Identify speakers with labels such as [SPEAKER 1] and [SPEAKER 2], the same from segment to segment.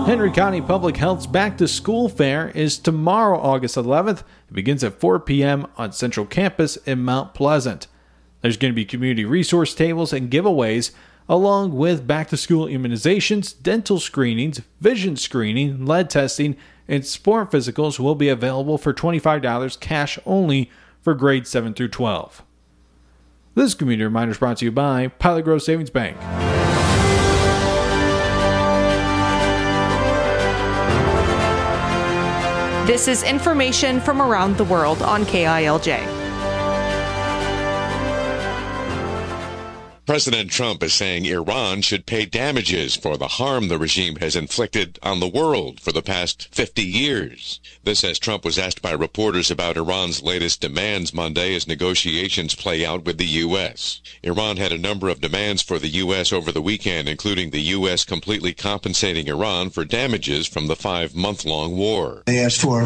[SPEAKER 1] Henry County Public Health's Back to School Fair is tomorrow, August 11th. It begins at 4 p.m. on Central Campus in Mount Pleasant. There's going to be community resource tables and giveaways, along with back-to-school immunizations, dental screenings, vision screening, lead testing, and sport physicals will be available for $25 cash only for grades 7 through 12. This community reminder is brought to you by Pilot Grove Savings Bank.
[SPEAKER 2] This is information from around the world on KILJ.
[SPEAKER 3] President Trump is saying Iran should pay damages for the harm the regime has inflicted on the world for the past 50 years. This as Trump was asked by reporters about Iran's latest demands Monday as negotiations play out with the U.S. Iran had a number of demands for the U.S. over the weekend, including the U.S. completely compensating Iran for damages from the 5-month-long war.
[SPEAKER 4] They asked for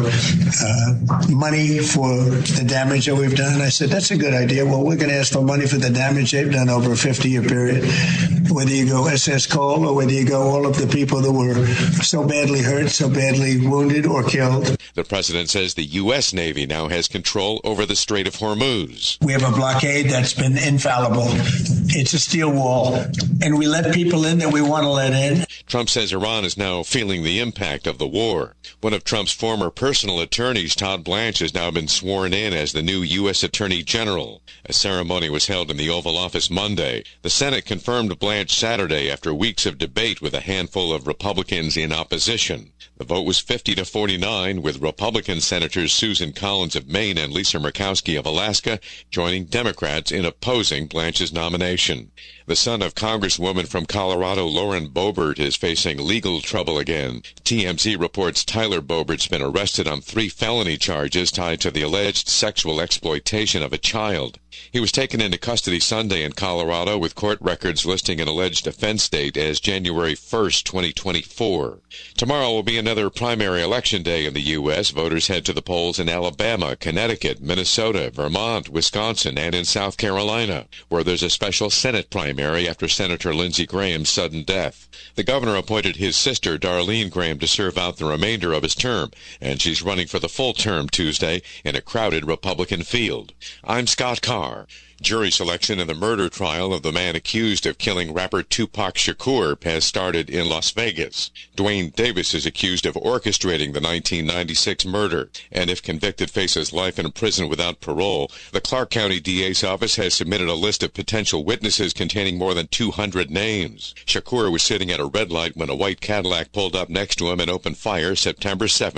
[SPEAKER 4] money for the damage that we've done. I said, that's a good idea. Well, we're going to ask for money for the damage they've done over a 50-year period, whether you go SS Cole or whether you go all of the people that were so badly hurt, so badly wounded or killed.
[SPEAKER 3] The president says the U.S. Navy now has control over the Strait of Hormuz.
[SPEAKER 4] We have a blockade that's been infallible. It's a steel wall, and we let people in that we want to let in.
[SPEAKER 3] Trump says Iran is now feeling the impact of the war. One of Trump's former personal attorneys, Todd Blanche, has now been sworn in as the new U.S. Attorney General. A ceremony was held in the Oval Office Monday. The Senate confirmed Blanche Saturday after weeks of debate with a handful of Republicans in opposition. The vote was 50-49, with Republican Senators Susan Collins of Maine and Lisa Murkowski of Alaska joining Democrats in opposing Blanche's nomination. The son of Congresswoman from Colorado, Lauren Boebert, is facing legal trouble again. TMZ reports Tyler Boebert's been arrested on 3 felony charges tied to the alleged sexual exploitation of a child. He was taken into custody Sunday in Colorado with court records listing an alleged offense date as January 1st, 2024. Tomorrow will be another primary election day in the U.S. Voters head to the polls in Alabama, Connecticut, Minnesota, Vermont, Wisconsin, and in South Carolina, where there's a special Senate primary after Senator Lindsey Graham's sudden death. The governor appointed his sister, Darlene Graham, to serve out the remainder of his term, and she's running for the full term Tuesday in a crowded Republican field. I'm Scott Carr. Jury selection in the murder trial of the man accused of killing rapper Tupac Shakur has started in Las Vegas. Dwayne Davis is accused of orchestrating the 1996 murder, and if convicted faces life in prison without parole. The Clark County DA's office has submitted a list of potential witnesses containing more than 200 names. Shakur was sitting at a red light when a white Cadillac pulled up next to him and opened fire September 7,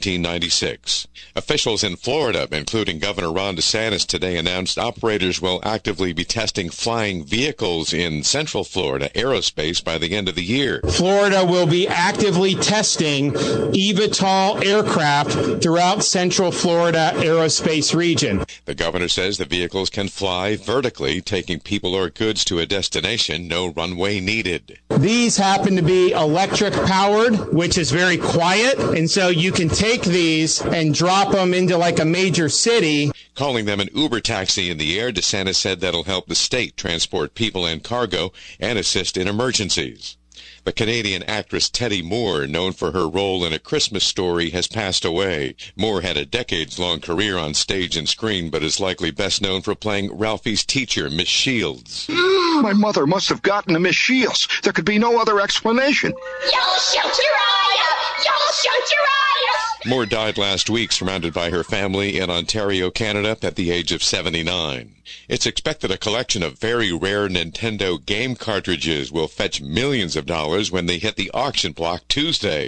[SPEAKER 3] 1996. Officials in Florida, including Governor Ron DeSantis, today announced operators will actively be testing flying vehicles in Central Florida aerospace by the end of the year.
[SPEAKER 5] Florida will be actively testing eVTOL aircraft throughout Central Florida aerospace region.
[SPEAKER 3] The governor says the vehicles can fly vertically, taking people or goods to a destination, no runway needed.
[SPEAKER 5] These happen to be electric powered, which is very quiet, and so you can take these and drop them into like a major city.
[SPEAKER 3] Calling them an Uber taxi in the air, DeSantis said that'll help the state transport people and cargo and assist in emergencies. The Canadian actress Teddy Moore, known for her role in A Christmas Story, has passed away. Moore had a decades-long career on stage and screen, but is likely best known for playing Ralphie's teacher, Miss Shields.
[SPEAKER 6] My mother must have gotten to Miss Shields. There could be no other explanation.
[SPEAKER 7] You'll shoot your eye out! You'll shoot your eye out!
[SPEAKER 3] Moore died last week, surrounded by her family in Ontario, Canada, at the age of 79. It's expected a collection of very rare Nintendo game cartridges will fetch millions of dollars when they hit the auction block Tuesday.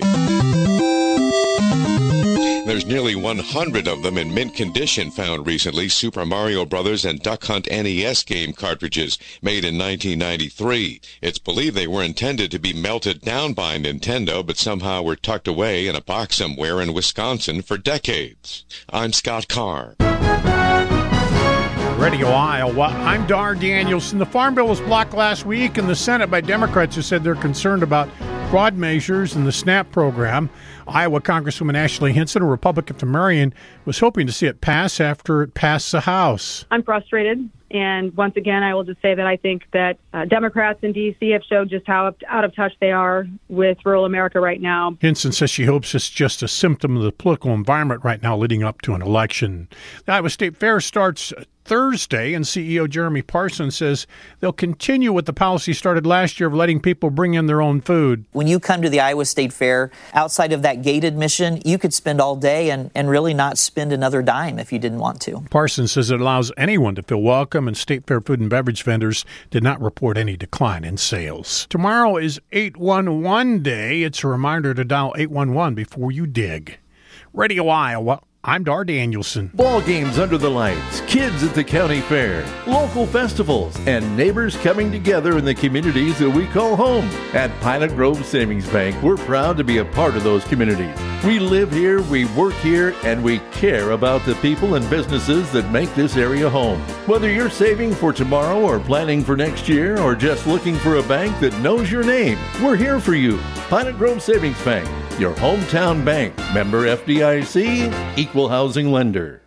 [SPEAKER 3] There's nearly 100 of them in mint condition found recently. Super Mario Bros. And Duck Hunt NES game cartridges made in 1993. It's believed they were intended to be melted down by Nintendo, but somehow were tucked away in a box somewhere in Wisconsin for decades. I'm Scott Carr.
[SPEAKER 8] Radio Iowa, I'm Dar Danielson. The Farm Bill was blocked last week in the Senate by Democrats who said they're concerned about fraud measures in the SNAP program. Iowa Congresswoman Ashley Hinson, a Republican from Marion, was hoping to see it pass after it passed the House.
[SPEAKER 9] I'm frustrated. And once again, I will just say that I think that Democrats in D.C. have showed just how out of touch they are with rural America right now.
[SPEAKER 8] Hinson says she hopes it's just a symptom of the political environment right now leading up to an election. The Iowa State Fair starts Thursday, and CEO Jeremy Parsons says they'll continue with the policy started last year of letting people bring in their own food.
[SPEAKER 10] When you come to the Iowa State Fair, outside of that gate admission, you could spend all day and really not spend another dime if you didn't want to.
[SPEAKER 8] Parsons says it allows anyone to feel welcome, and State Fair food and beverage vendors did not report any decline in sales. Tomorrow is 811 Day. It's a reminder to dial 811 before you dig. Radio Iowa. I'm Dar Danielson.
[SPEAKER 11] Ball games under the lights, kids at the county fair, local festivals, and neighbors coming together in the communities that we call home. At Pilot Grove Savings Bank, we're proud to be a part of those communities. We live here, we work here, and we care about the people and businesses that make this area home. Whether you're saving for tomorrow or planning for next year or just looking for a bank that knows your name, we're here for you. Pilot Grove Savings Bank, your hometown bank. Member FDIC, equal housing lender.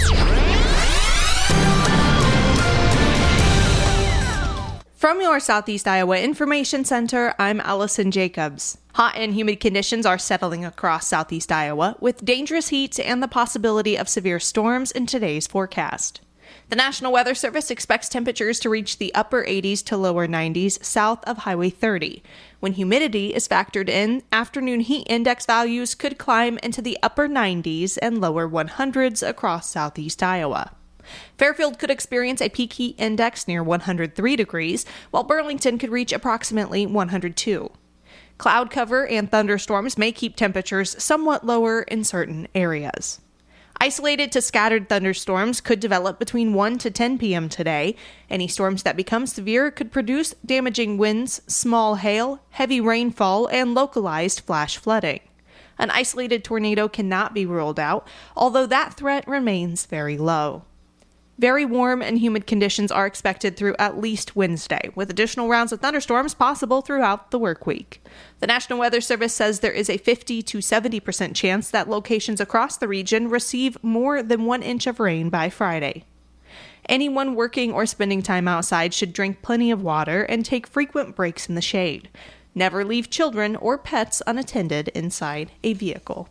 [SPEAKER 2] From your Southeast Iowa Information Center, I'm Allison Jacobs. Hot and humid conditions are settling across Southeast Iowa, with dangerous heat and the possibility of severe storms in today's forecast. The National Weather Service expects temperatures to reach the upper 80s to lower 90s south of Highway 30. When humidity is factored in, afternoon heat index values could climb into the upper 90s and lower 100s across southeast Iowa. Fairfield could experience a peak heat index near 103 degrees, while Burlington could reach approximately 102. Cloud cover and thunderstorms may keep temperatures somewhat lower in certain areas. Isolated to scattered thunderstorms could develop between 1 to 10 p.m. today. Any storms that become severe could produce damaging winds, small hail, heavy rainfall, and localized flash flooding. An isolated tornado cannot be ruled out, although that threat remains very low. Very warm and humid conditions are expected through at least Wednesday, with additional rounds of thunderstorms possible throughout the work week. The National Weather Service says there is a 50 to 70% chance that locations across the region receive more than 1 inch of rain by Friday. Anyone working or spending time outside should drink plenty of water and take frequent breaks in the shade. Never leave children or pets unattended inside a vehicle.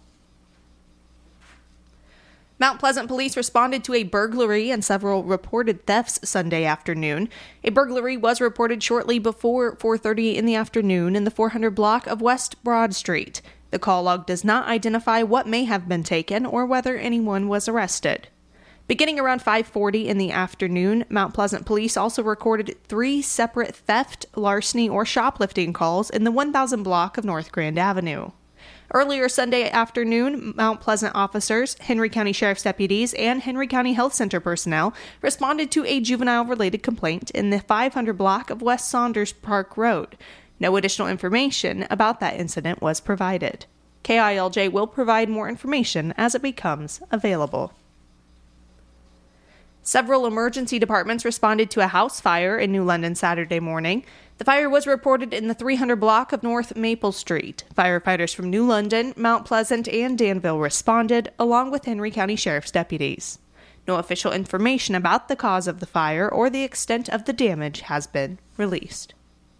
[SPEAKER 2] Mount Pleasant police responded to a burglary and several reported thefts Sunday afternoon. A burglary was reported shortly before 4:30 in the afternoon in the 400 block of West Broad Street. The call log does not identify what may have been taken or whether anyone was arrested. Beginning around 5:40 in the afternoon, Mount Pleasant police also recorded 3 separate theft, larceny, or shoplifting calls in the 1000 block of North Grand Avenue. Earlier Sunday afternoon, Mount Pleasant officers, Henry County Sheriff's deputies, and Henry County Health Center personnel responded to a juvenile-related complaint in the 500 block of West Saunders Park Road. No additional information about that incident was provided. KILJ will provide more information as it becomes available. Several emergency departments responded to a house fire in New London Saturday morning. The fire was reported in the 300 block of North Maple Street. Firefighters from New London, Mount Pleasant, and Danville responded, along with Henry County Sheriff's deputies. No official information about the cause of the fire or the extent of the damage has been released.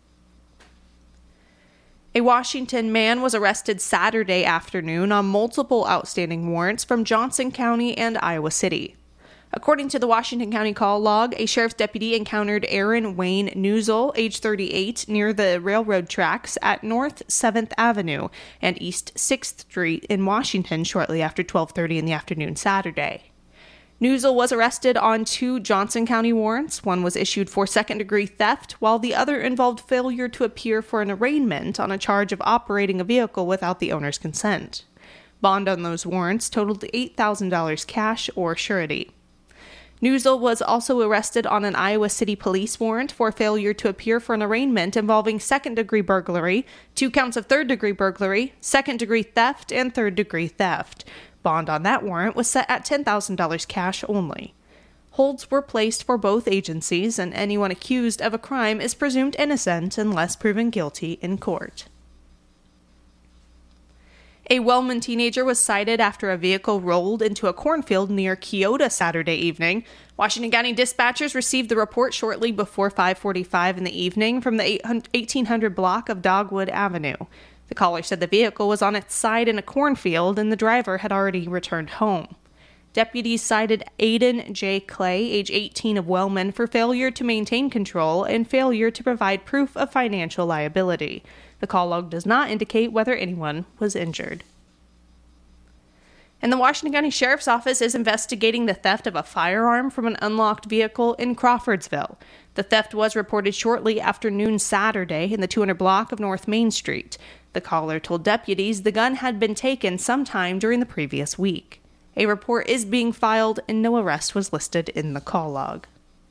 [SPEAKER 2] A Washington man was arrested Saturday afternoon on multiple outstanding warrants from Johnson County and Iowa City. According to the Washington County call log, a sheriff's deputy encountered Aaron Wayne Newsel, age 38, near the railroad tracks at North 7th Avenue and East 6th Street in Washington shortly after 12:30 in the afternoon Saturday. Newsel was arrested on 2 Johnson County warrants. One was issued for second-degree theft, while the other involved failure to appear for an arraignment on a charge of operating a vehicle without the owner's consent. Bond on those warrants totaled $8,000 cash or surety. Newsel was also arrested on an Iowa City police warrant for failure to appear for an arraignment involving second-degree burglary, 2 counts of third-degree burglary, second-degree theft, and third-degree theft. Bond on that warrant was set at $10,000 cash only. Holds were placed for both agencies, and anyone accused of a crime is presumed innocent unless proven guilty in court. A Wellman teenager was cited after a vehicle rolled into a cornfield near Keota Saturday evening. Washington County dispatchers received the report shortly before 5:45 in the evening from the 1800 block of Dogwood Avenue. The caller said the vehicle was on its side in a cornfield and the driver had already returned home. Deputies cited Aiden J. Clay, age 18 of Wellman, for failure to maintain control and failure to provide proof of financial liability. The call log does not indicate whether anyone was injured. And the Washington County Sheriff's Office is investigating the theft of a firearm from an unlocked vehicle in Crawfordsville. The theft was reported shortly after noon Saturday in the 200 block of North Main Street. The caller told deputies the gun had been taken sometime during the previous week. A report is being filed and no arrest was listed in the call log.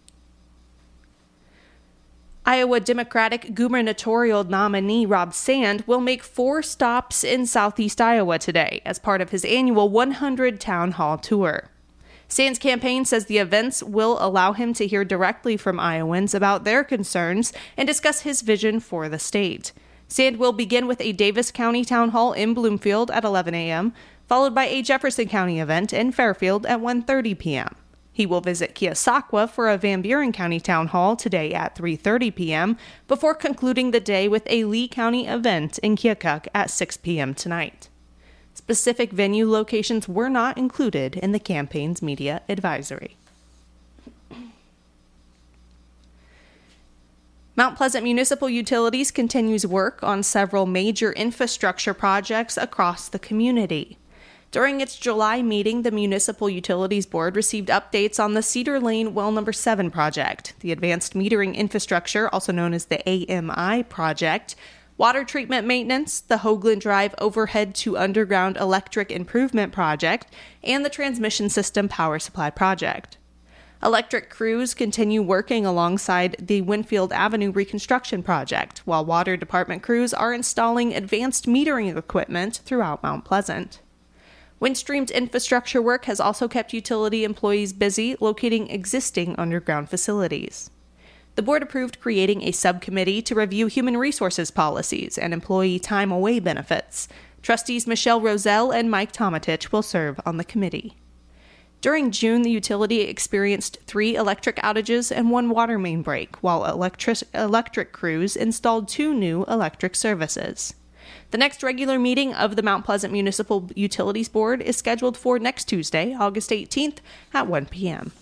[SPEAKER 2] Iowa Democratic gubernatorial nominee Rob Sand will make 4 stops in southeast Iowa today as part of his annual 100 Town Hall tour. Sand's campaign says the events will allow him to hear directly from Iowans about their concerns and discuss his vision for the state. Sand will begin with a Davis County Town Hall in Bloomfield at 11 a.m., followed by a Jefferson County event in Fairfield at 1:30 p.m. He will visit Keosauqua for a Van Buren County Town Hall today at 3:30 p.m. before concluding the day with a Lee County event in Keokuk at 6 p.m. tonight. Specific venue locations were not included in the campaign's media advisory. Mount Pleasant Municipal Utilities continues work on several major infrastructure projects across the community. During its July meeting, the Municipal Utilities Board received updates on the Cedar Lane Well No. 7 project, the Advanced Metering Infrastructure, also known as the AMI project, water treatment maintenance, the Hoagland Drive Overhead to Underground Electric Improvement Project, and the Transmission System Power Supply Project. Electric crews continue working alongside the Winfield Avenue Reconstruction Project, while Water Department crews are installing advanced metering equipment throughout Mount Pleasant. Windstream's infrastructure work has also kept utility employees busy locating existing underground facilities. The board approved creating a subcommittee to review human resources policies and employee time away benefits. Trustees Michelle Roselle and Mike Tomatich will serve on the committee. During June, the utility experienced 3 electric outages and 1 water main break, while electric crews installed 2 new electric services. The next regular meeting of the Mount Pleasant Municipal Utilities Board is scheduled for next Tuesday, August 18th at 1 p.m.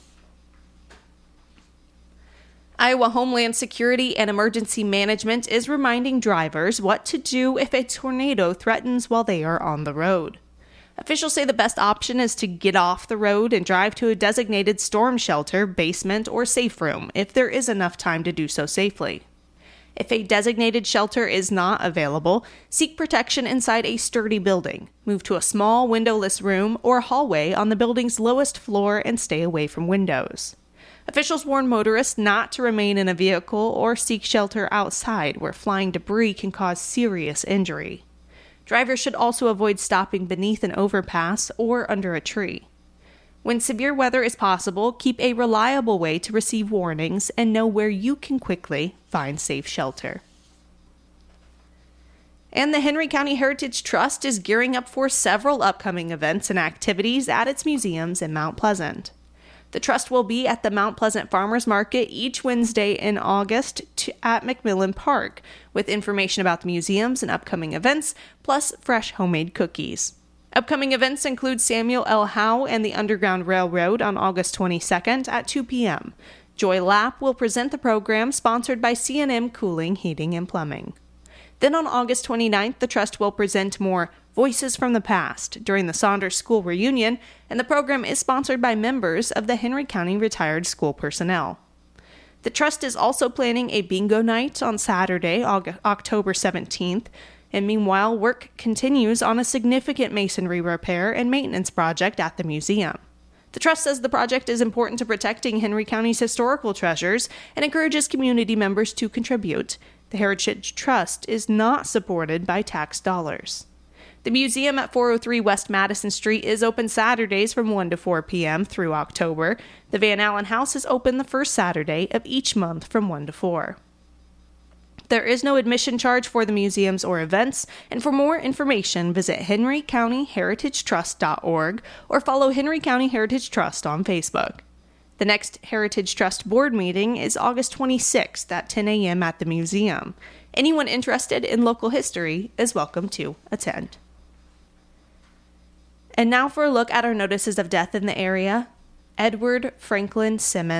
[SPEAKER 2] Iowa Homeland Security and Emergency Management is reminding drivers what to do if a tornado threatens while they are on the road. Officials say the best option is to get off the road and drive to a designated storm shelter, basement, or safe room if there is enough time to do so safely. If a designated shelter is not available, seek protection inside a sturdy building. Move to a small windowless room or hallway on the building's lowest floor and stay away from windows. Officials warn motorists not to remain in a vehicle or seek shelter outside where flying debris can cause serious injury. Drivers should also avoid stopping beneath an overpass or under a tree. When severe weather is possible, keep a reliable way to receive warnings and know where you can quickly find safe shelter. And the Henry County Heritage Trust is gearing up for several upcoming events and activities at its museums in Mount Pleasant. The trust will be at the Mount Pleasant Farmers Market each Wednesday in August at McMillan Park, with information about the museums and upcoming events, plus fresh homemade cookies. Upcoming events include Samuel L. Howe and the Underground Railroad on August 22nd at 2 p.m. Joy Lapp will present the program sponsored by C&M Cooling, Heating, and Plumbing. Then on August 29th, the Trust will present more Voices from the Past during the Saunders School Reunion, and the program is sponsored by members of the Henry County Retired School Personnel. The Trust is also planning a bingo night on Saturday, October 17th, and meanwhile, work continues on a significant masonry repair and maintenance project at the museum. The Trust says the project is important to protecting Henry County's historical treasures and encourages community members to contribute. The Heritage Trust is not supported by tax dollars. The museum at 403 West Madison Street is open Saturdays from 1 to 4 p.m. through October. The Van Allen House is open the first Saturday of each month from 1 to 4. There is no admission charge for the museums or events, and for more information, visit henrycountyheritagetrust.org or follow Henry County Heritage Trust on Facebook. The next Heritage Trust board meeting is August 26th at 10 a.m. at the museum. Anyone interested in local history is welcome to attend. And now for a look at our notices of death in the area. Edward Franklin Simmons